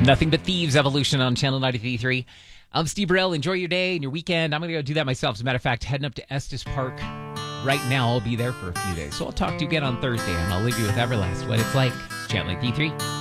Nothing But Thieves Evolution on Channel 93.3. I'm Steve Burrell. Enjoy your day and your weekend. I'm going to go do that myself. As a matter of fact, heading up to Estes Park right now. I'll be there for a few days. So I'll talk to you again on Thursday, and I'll leave you with Everlast, What It's Like. It's Channel 93.